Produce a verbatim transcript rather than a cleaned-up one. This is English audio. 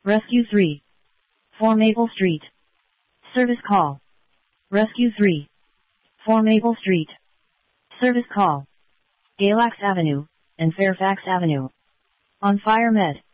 Rescue three. four Maple Street. Service call. Rescue three. four Maple Street. Service call. Galax Avenue and Fairfax Avenue. On Fire Med.